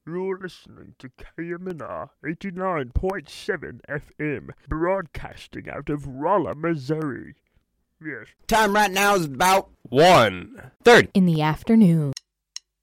You're listening to KMNR 89.7 FM, broadcasting out of Rolla, Missouri. Yes. Time right now is about 1:30 in the afternoon.